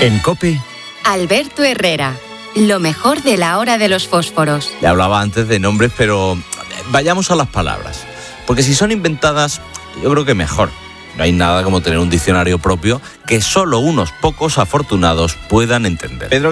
En COPE, Alberto Herrera, lo mejor de la hora de los fósforos. Le hablaba antes de nombres, pero vayamos a las palabras. Porque si son inventadas, yo creo que mejor. No hay nada como tener un diccionario propio que solo unos pocos afortunados puedan entender. Pedro